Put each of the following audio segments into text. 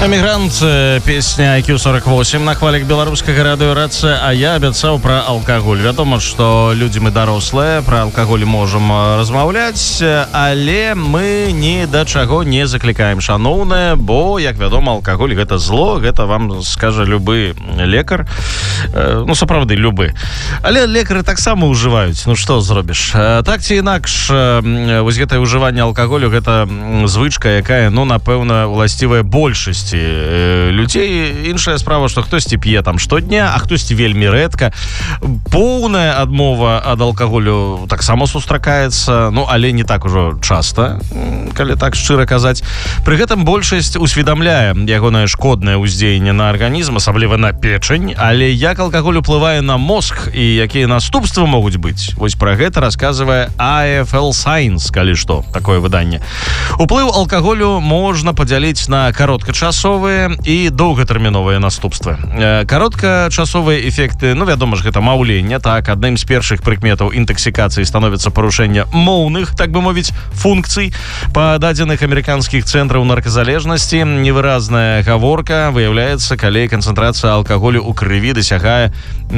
Эмігрант, песня IQ48 на хвалях беларускага радыёрацыя, а я абяцаў пра алкаголь. Вядома, што людзі мы дарослыя, пра алкаголь можам размаўляць, але мы ні да чаго не заклікаем, шаноўныя, бо, як вядома, алкаголь гэта зло, гэта вам скажа любы лекар, ну, сапраўды, любы. Але лекары таксама ўжываюць, ну, што зробіш? Так ці інакш, вось гэтае ўжыванне алкаголю, гэта звычка, якая, ну, напэўна, уласцівая большасці людзей. Іншая справа, што хтосьці п'е там штодня, а хтосьці вельмі рэдка. Поўная адмова ад алкаголю таксама сустракаецца, ну, але не так ужо часта, калі так шчыра казаць. Пры гэтым большасць усведамляе ягонае шкоднае ўздзеянне на арганізм, асабліва на печань, але як алкаголь уплывае на мозг і якія наступствы могуць быць, вось пра гэта расказвае AFL Science, калі што, такое выданне. Уплыў алкаголю можна падзяліць на кароткачасовыя і доўгатэрміновыя наступствы. Кароткачасовыя эфекты, ну, вядома ж, гэта маўленне, так, адным з першых прыкметаў інтаксікацыі становіцца парушэнне моўных, так бы мовіць, функцый. Па дадзеных амерыканскіх цэнтраў нарказалежнасці невыразная гаворка выяўляецца, калі канцэнтрацыя алкаголю ў крыві дасягае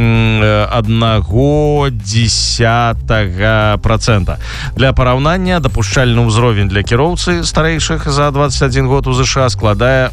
0,1%. Для параўнання дапушчальны ўзровень для кіроўцы старэйшых за 21 год у ЗША складае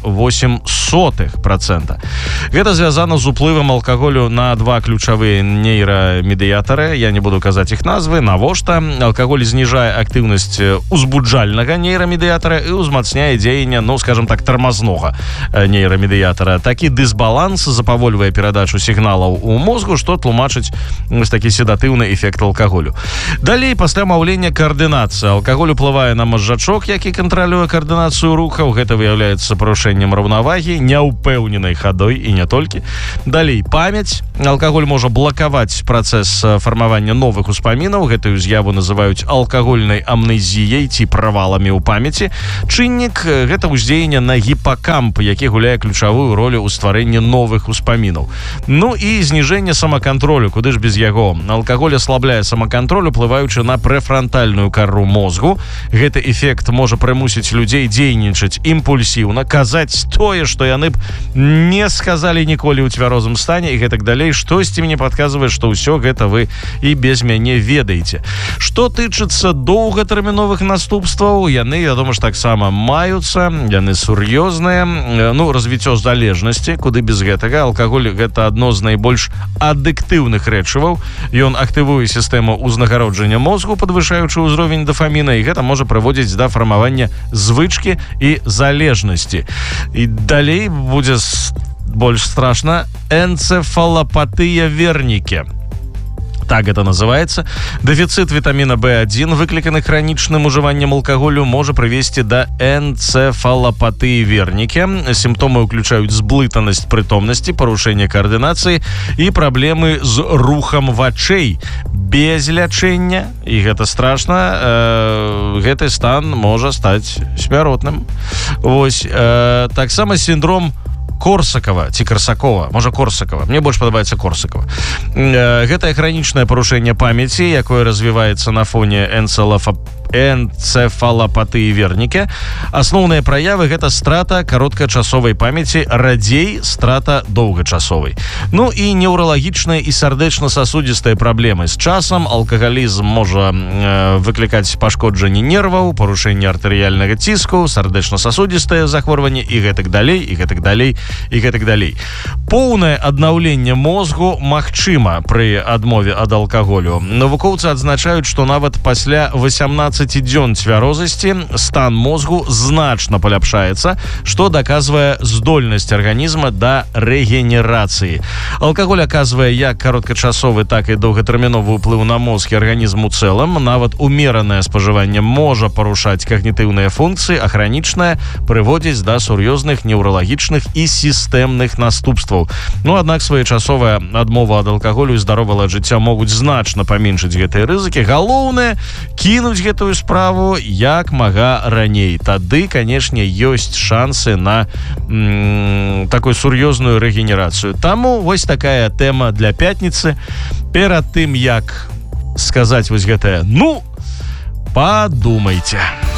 0,08%. Гэта звязана з уплывам алкаголю на два ключавыя нейрамедыятары. Я не буду казаць іх назвы. Навошта? Алкаголь зніжае актыўнасць узбуджальнага нейрамедыятара і ўзмацняе дзеянне, ну, скажем так, тармазнога нейрамедыятара. Такі дысбаланс запавольвае перадачу сігналаў у мозгу, што тлумачыць вось такі седатыўны эфект алкаголю. Далей, пасля маўлення, каардынацыя. Алкаголь уплывае на мазжачок, які кантралюе каардынацыю рухаў. Гэта выяўляецца парушэннем раўнавагі, няўпэўненай хадой і не толькі. Далей, памяць. Алкаголь можа блакаваць працэс фармавання новых успамінаў. Гэтую з'яву называюць алкагольнай амнезіяй ці праваламі ў памяці. Чыннік – гэта ўздзеянне на гіпакамп, які гуляе ключавую ролю ў стварэнні новых успамінаў. Ну і зніжэнне самакантролю, куды ж без яго. Алкаголь аслабляе самакантроль, уплываючы на прэфрантальную кару мозгу. Гэты эфект можа прымусіць людзей дзейнічаць імпульсіўна, казаць тое, што яны б не сказалі ніколі ў цвярозым стане і гэтак далей. Штосьці мне падказвае, што ўсё гэта вы і без мяне ведаеце. Што тычыцца доўгатэрміновых наступстваў, яны, вядома ж, таксама маюцца, яны сур'ёзныя. Ну, развіццё залежнасці, куды без гэтага. Алкаголь – гэта адно з найбольш адыктыўных рэчываў. Ён актывуе сістэму ўзнагароджання мозгу, падвышаючы ўзровень дафаміна, і гэта можа прыводзіць да фармавання звычкі і залежнасці. І далей будзе больш страшна – энцефалапатыя вернікі. Так это называется. Дэфіцыт вітаміна B1, выкліканы хранічным ужываннем алкаголю, можа прывесці да энцефалапатыі вернікі. Сімптомы ўключаюць зблытанасць прытомнасці, парушэнне каардынацыі і праблемы з рухам вачэй. Без лячэння, і гэта страшна, гэты стан можа стаць смяротным. Вось, таксама сіндром Корсакова ці Карсакова, можа Корсакова. Мне больш падабаецца Корсакова. Гэтае хранічнае парушэнне памяці, якое развіваецца на фоне энцефалапатыі вернікі. Асноўныя праявы – гэта страта кароткачасовай памяці, радзей страта доўгачасовай. Ну і неўралагічныя і сардэчна-сасудзістыя праблемы. З часам алкагалізм можа выклікаць пашкоджанне нерваў, парушэнне артэрыяльнага ціску, сардэчна-сасудзістае захворванне і гэтак далей, і гэтак далей, і гэтак далей. Поўнае аднаўленне мозгу магчыма пры адмове ад алкаголю. Навукоўцы адзначаюць, што нават пасля 18 дзён цвярозасці стан мозгу значна паляпшаецца, што даказвае здольнасць арганізма да рэгенерацыі. Алкаголь аказвае як кароткачасовы, так і доўгатэрміновы ўплыў на мозг і арганізм у цэлым. Нават умеранае спажыванне можа парушаць когнітыўныя функцыі, а хранічнае прыводзіць да сур'ёзных неўралагічных і сістэмных наступстваў. Ну, аднак своечасовая адмова ад алкаголю і здаровага жыцця могуць значна паменшыць гэтыя рызыкі. Галоўнае – кінуць гэтую справу як мага раней. Тады, канешне, ёсць шансы на такую сур'ёзную рэгенерацыю. Таму вось такая тэма для пятніцы. Перад тым, як сказаць вось гэтае, ну, падумайце.